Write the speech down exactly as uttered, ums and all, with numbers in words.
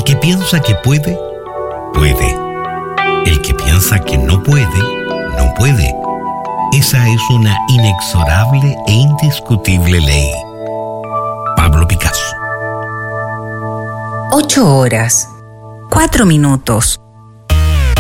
que piensa que puede, puede. El que piensa que no puede, no puede. Esa es una inexorable e indiscutible ley. Pablo Picasso. Ocho horas, cuatro minutos.